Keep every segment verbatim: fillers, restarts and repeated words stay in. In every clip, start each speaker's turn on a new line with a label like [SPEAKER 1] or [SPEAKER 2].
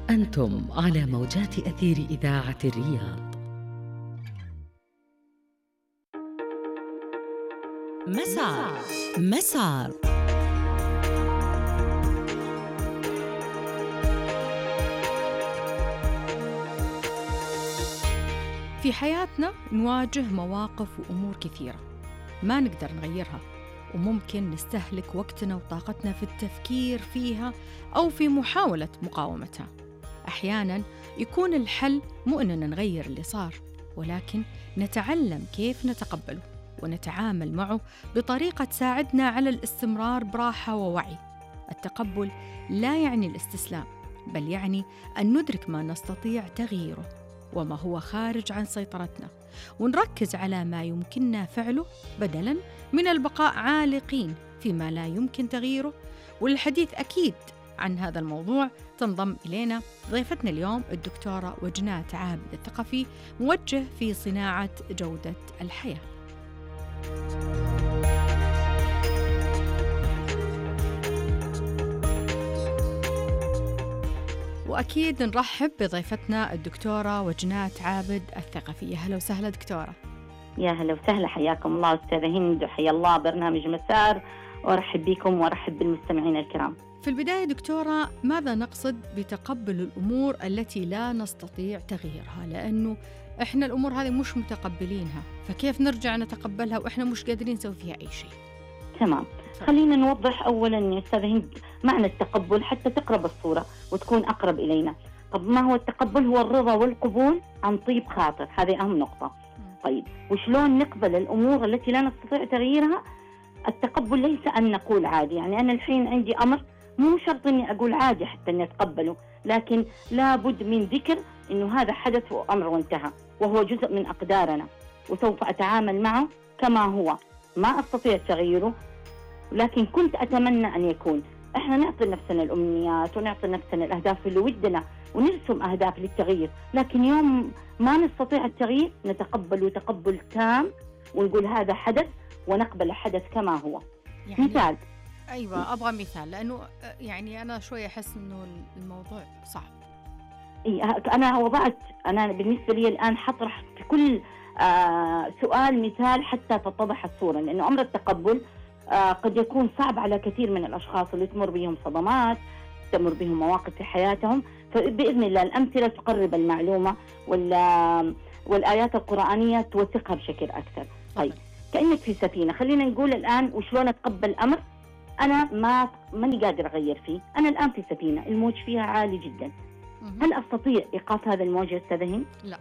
[SPEAKER 1] أنتم على موجات أثير إذاعة الرياض. مسار مسار
[SPEAKER 2] في حياتنا نواجه مواقف وأمور كثيرة ما نقدر نغيرها، وممكن نستهلك وقتنا وطاقتنا في التفكير فيها أو في محاولة مقاومتها. أحياناً يكون الحل مو أننا نغير اللي صار، ولكن نتعلم كيف نتقبله ونتعامل معه بطريقة تساعدنا على الاستمرار براحة ووعي. التقبل لا يعني الاستسلام، بل يعني أن ندرك ما نستطيع تغييره وما هو خارج عن سيطرتنا، ونركز على ما يمكننا فعله بدلاً من البقاء عالقين فيما لا يمكن تغييره. والحديث أكيد عن هذا الموضوع تنضم إلينا ضيفتنا اليوم الدكتورة وجنات عابد الثقفي، موجه في صناعة جودة الحياة. وأكيد نرحب بضيفتنا الدكتورة وجنات عابد الثقفي. هلا وسهلا دكتورة.
[SPEAKER 3] يا هلا وسهلا، حياكم الله أستاذة هند، وحيا الله برنامج مسار، وأرحب بكم وأرحب بالمستمعين الكرام.
[SPEAKER 2] في البداية دكتورة، ماذا نقصد بتقبل الأمور التي لا نستطيع تغييرها؟ لأنه إحنا الأمور هذه مش متقبلينها، فكيف نرجع نتقبلها وإحنا مش قادرين نسوي فيها أي شيء؟
[SPEAKER 3] تمام، خلينا نوضح أولا يا أستاذة هند معنى التقبل حتى تقرب الصورة وتكون أقرب إلينا. طب ما هو التقبل؟ هو الرضا والقبول عن طيب خاطر، هذه أهم نقطة. طيب وشلون نقبل الأمور التي لا نستطيع تغييرها؟ التقبل ليس أن نقول عادي، يعني أنا الحين عندي أمر مو شرط أني أقول عادي حتى أن أتقبله، لكن لابد من ذكر أنه هذا حدث وأمر وانتهى، وهو جزء من أقدارنا، وسوف أتعامل معه كما هو، ما أستطيع تغييره لكن كنت أتمنى أن يكون. إحنا نعطي نفسنا الأمنيات ونعطي نفسنا الأهداف اللي ودنا ونرسم أهداف للتغيير، لكن يوم ما نستطيع التغيير نتقبل تقبل تام ونقول هذا حدث ونقبل الحدث كما هو. يعني مثال.
[SPEAKER 2] أيوة، أبغى مثال، لأنه يعني أنا شوية أحس إنه الموضوع صعب.
[SPEAKER 3] أنا وضعت أنا بالنسبة لي الآن حطرح في كل آه سؤال مثال حتى تتضح الصورة، لأنه أمر التقبل آه قد يكون صعب على كثير من الأشخاص اللي تمر بهم صدمات، تمر بهم مواقف في حياتهم، فبإذن الله الأمثلة تقرب المعلومة والآيات القرآنية توثقها بشكل أكثر. طيب كأنك في سفينة، خلينا نقول الآن وشلون أتقبل أمر أنا ما ماني قادر أغير فيه. أنا الآن في سفينة الموج فيها عالي جدا، هل أستطيع إيقاف هذا الموج يا أستاذة هند؟
[SPEAKER 2] لا.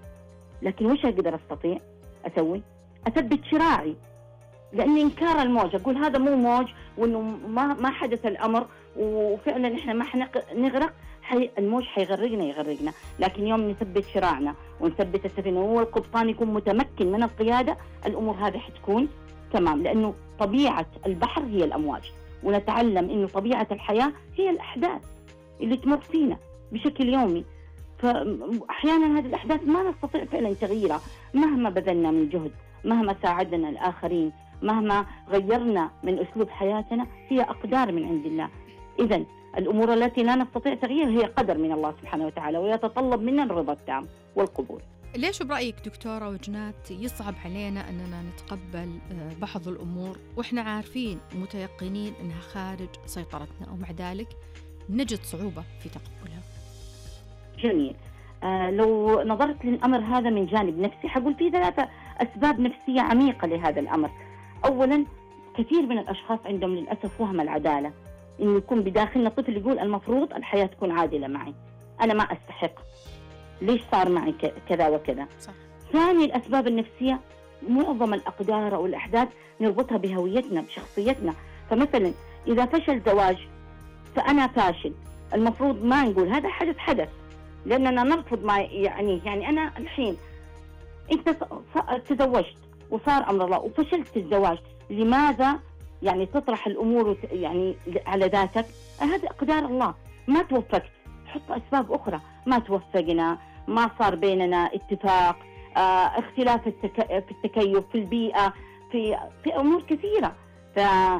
[SPEAKER 3] لكن وش أقدر أستطيع أسوي؟ أثبت شراعي، لأني إنكار الموج أقول هذا مو موج وإنه ما ما حدث الأمر وفعلا إحنا ما حنغرق، حي الموج حيغرقنا يغرقنا، لكن يوم نثبت شراعنا ونثبت السفينة والقبطان يكون متمكن من القيادة، الأمور هذه حتكون تمام، لأنه طبيعة البحر هي الأمواج، ونتعلم إنه طبيعة الحياة هي الأحداث اللي تمر فينا بشكل يومي. فأحيانا هذه الأحداث ما نستطيع فعلا تغييرها مهما بذلنا من جهد، مهما ساعدنا الآخرين، مهما غيرنا من أسلوب حياتنا، هي أقدار من عند الله. إذن الأمور التي لا نستطيع تغييرها هي قدر من الله سبحانه وتعالى، ويتطلب منا الرضا التام والقبول.
[SPEAKER 2] ليش برأيك دكتورة وجنات يصعب علينا أننا نتقبل بعض الأمور وإحنا عارفين متيقنين أنها خارج سيطرتنا، ومع ذلك نجد صعوبة في تقبلها؟
[SPEAKER 3] جميل. آه لو نظرت للأمر هذا من جانب نفسي حقول فيه ثلاثة أسباب نفسية عميقة لهذا الأمر. أولا، كثير من الأشخاص عندهم للأسف وهم العدالة، إنه يكون بداخلنا طفل يقول المفروض الحياة تكون عادلة معي، أنا ما أستحق، ليش صار معي كذا وكذا.
[SPEAKER 2] صح.
[SPEAKER 3] ثاني الأسباب النفسية، معظم الأقدار أو الأحداث نربطها بهويتنا بشخصيتنا، فمثلا إذا فشل زواج فأنا فاشل، المفروض ما نقول هذا حدث حدث، لأننا نرفض ما يعني يعني أنا الحين أنت تزوجت وصار أمر الله وفشلت في الزواج، لماذا يعني تطرح الأمور يعني على ذاتك؟ هذا أقدار الله، ما توفقت حط أسباب أخرى، ما توفقنا، ما صار بيننا اتفاق، آه، اختلاف التك... في التكيف في البيئة، في في أمور كثيرة. ف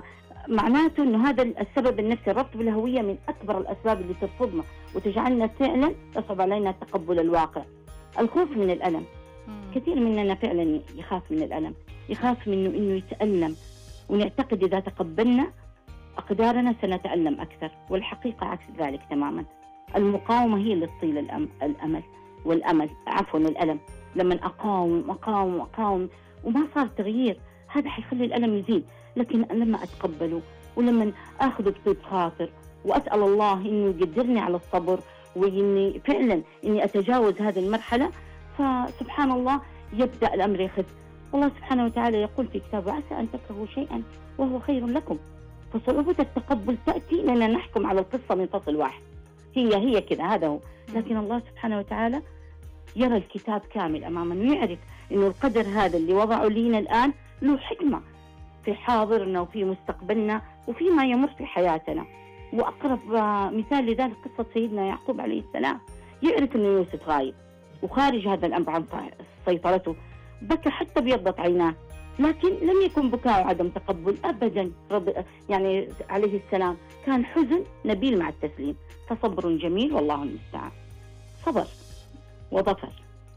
[SPEAKER 3] معناته أنه هذا السبب النفسي، الربط بالهوية، من أكبر الأسباب اللي ترفضنا وتجعلنا فعلا يصعب علينا تقبل الواقع. الخوف من الألم، كثير مننا فعلا يخاف من الألم، يخاف منه أنه يتألم، ونعتقد إذا تقبلنا أقدارنا سنتألم أكثر، والحقيقة عكس ذلك تماما. المقاومة هي اللي تطيل الأم... الأمل والأمل عفوا الألم. لما أقاوم أقاوم أقاوم وما صار تغيير، هذا حيخلي الألم يزيد. لكن لما أتقبله ولما أخذه بطيب خاطر وأسأل الله إنه يقدرني على الصبر، وإني فعلا إني أتجاوز هذه المرحلة، فسبحان الله يبدأ الأمر يخف. الله سبحانه وتعالى يقول في كتابه: عسى أن تكرهوا شيئا وهو خير لكم. فصعوبة التقبل تأتي لنا نحكم على القصة من فصل واحد، هي هي كذا، هذا هو. لكن الله سبحانه وتعالى يرى الكتاب كامل أمامنا، ويعرف إنه القدر هذا اللي وضعه لينا الآن له حكمة في حاضرنا وفي مستقبلنا وفيما يمر في حياتنا. وأقرب مثال لذلك قصة سيدنا يعقوب عليه السلام. يعرف إنه يوسف غايب وخارج هذا الأمر عن سيطرته، بكى حتى بيضت عيناه، لكن لم يكن بكاء عدم تقبل أبدا. رب يعني عليه السلام كان حزن نبيل مع التسليم. فصبر جميل والله المستعان. صبر وظفر.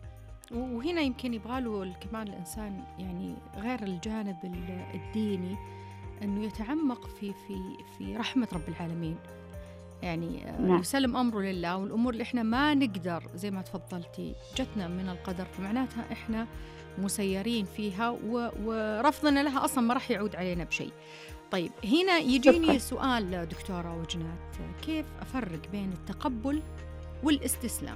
[SPEAKER 2] وهنا يمكن يبغاله كمان الإنسان يعني غير الجانب الديني أنه يتعمق في في في رحمة رب العالمين، يعني نعم. يسلم أمره لله، والأمور اللي إحنا ما نقدر زي ما تفضلتي جتنا من القدر، فمعناتها إحنا مسيرين فيها، ورفضنا لها أصلا ما راح يعود علينا بشيء. طيب هنا يجيني سؤال دكتورة وجنات، كيف أفرق بين التقبل والاستسلام؟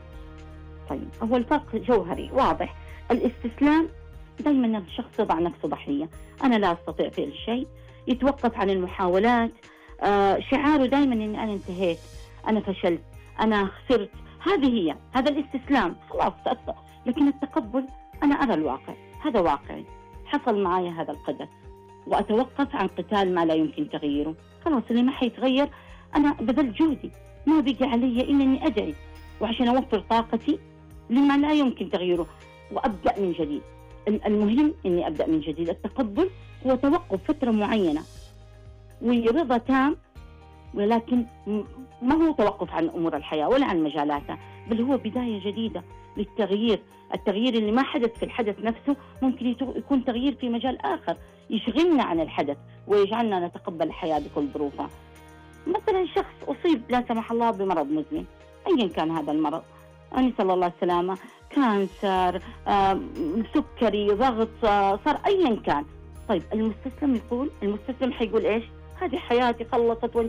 [SPEAKER 3] طيب هو الفرق جوهري واضح. الاستسلام دائما الشخص يضع نفسه ضحية، أنا لا أستطيع فعل شيء، يتوقف عن المحاولات، آه شعاره دائما أني أنا انتهيت، أنا فشلت، أنا خسرت. هذه هي هذا الاستسلام، خلاص تأثر. لكن التقبل أنا أرى الواقع، هذا واقعي، حصل معي هذا القدر، وأتوقف عن قتال ما لا يمكن تغييره. خلاص اللي ما حيتغير أنا بذل جهدي، ما بقى علي إلا أني أدعي وعشان أوفر طاقتي لما لا يمكن تغييره وأبدأ من جديد. المهم أني أبدأ من جديد. التقبل هو توقف فترة معينة ورضا تام، ولكن ما هو توقف عن أمور الحياة ولا عن مجالاتها، بل هو بداية جديدة للتغيير. التغيير اللي ما حدث في الحدث نفسه ممكن يكون تغيير في مجال آخر يشغلنا عن الحدث ويجعلنا نتقبل الحياة بكل ظروفها. مثلا شخص أصيب لا سمح الله بمرض مزمن، أيا كان هذا المرض، نسأل الله السلامة، كانسر، سكري، ضغط، صار أيا كان. طيب المستسلم يقول، المستسلم حيقول إيش؟ هذه حياتي خلصت